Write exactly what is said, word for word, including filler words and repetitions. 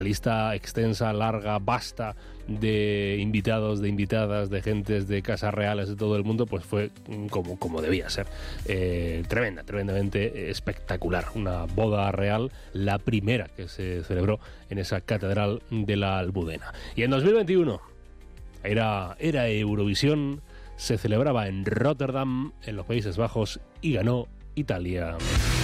lista extensa, larga, vasta de invitados, de invitadas, de gentes de casas reales de todo el mundo, pues fue como, como debía ser. Eh, tremenda, tremendamente espectacular. Una boda real, la primera que se celebró en esa catedral de la Almudena. Y en dos mil veintiuno era, era Eurovisión, se celebraba en Rotterdam, en los Países Bajos, y ganó Italia.